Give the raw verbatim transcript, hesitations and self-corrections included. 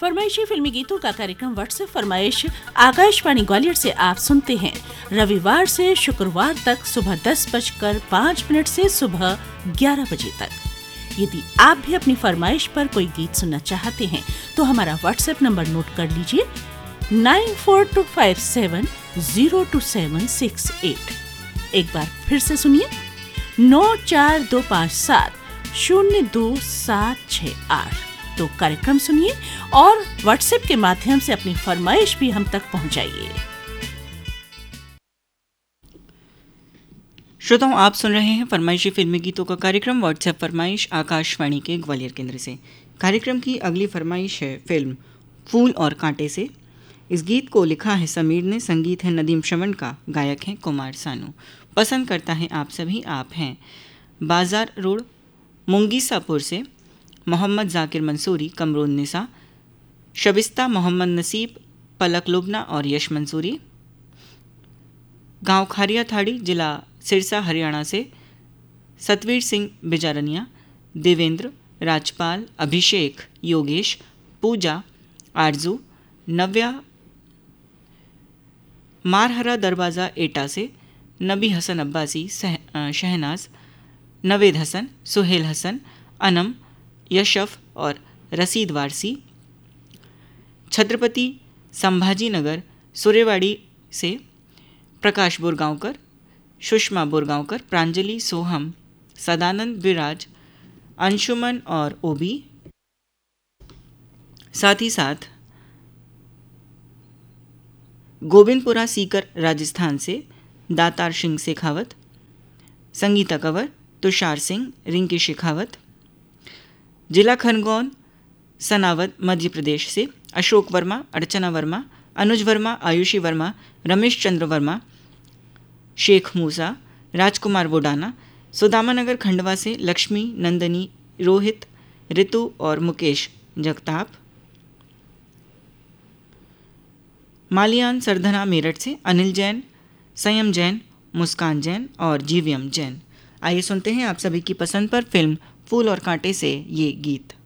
फरमाइशी फिल्मी गीतों का कार्यक्रम व्हाट्सएप फरमाइश आकाशवाणी ग्वालियर से आप सुनते हैं रविवार से शुक्रवार तक सुबह दस बजकर पाँच मिनट से सुबह ग्यारह बजे तक। यदि आप भी अपनी फरमाइश पर कोई गीत सुनना चाहते हैं तो हमारा व्हाट्सएप नंबर नोट कर लीजिए nine four to five seven zero to seven six eight. एक बार फिर से सुनिए नौ चार दो पाँच सात शून्य दो सात छः आठ। तो कार्यक्रम सुनिए और व्हाट्सएप के माध्यम से अपनी फरमाइश भी हम तक पहुंचाइए। श्रोताओं, आप सुन रहे हैं फरमाइशी फिल्मी गीतों का कार्यक्रम व्हाट्सएप फरमाइश आकाशवाणी के ग्वालियर केंद्र से। कार्यक्रम की अगली फरमाइश है फिल्म फूल और कांटे से। इस गीत को लिखा है समीर ने, संगीत है नदीम श्रवण का, गायक हैं कुमार सानू। पसंद करता है आप सभी। आप हैं बाजार रोड मुंगीसापुर से मोहम्मद जाकिर मंसूरी, कमरुन निसा, शबिस्ता मोहम्मद नसीब, पलक लुबना और यश मंसूरी। गांव खारिया थाड़ी, जिला सिरसा, हरियाणा से सतवीर सिंह बिजारनिया, देवेंद्र, राजपाल, अभिषेक, योगेश, पूजा, आरजू, नव्या, मारहरा दरवाज़ा एटा से नबी हसन अब्बासी, शहनाज, नवेद हसन, सुहेल हसन, अनम, यशफ और रसीद वारसी। छत्रपति संभाजी नगर सुरेवाड़ी से प्रकाश बोरगांवकर, सुषमा बोरगांवकर, प्रांजलि, सोहम, सदानंद, विराज, अंशुमन और ओबी। साथ ही साथ गोविंदपुरा सीकर राजस्थान से दातार सिंह शेखावत, संगीता कंवर, तुषार सिंह, रिंकी शेखावत। जिला खरगोन सनावद मध्य प्रदेश से अशोक वर्मा, अर्चना वर्मा, अनुज वर्मा, आयुषी वर्मा, रमेश चंद्र वर्मा, शेख मूसा, राजकुमार वोडाना। सुदामा नगर खंडवा से लक्ष्मी, नंदनी, रोहित, ऋतु और मुकेश जगताप। मालियान सरधना मेरठ से अनिल जैन, संयम जैन, मुस्कान जैन और जीवीएम जैन। आइए सुनते हैं आप सभी की पसंद पर फिल्म फूल और कांटे से ये गीत।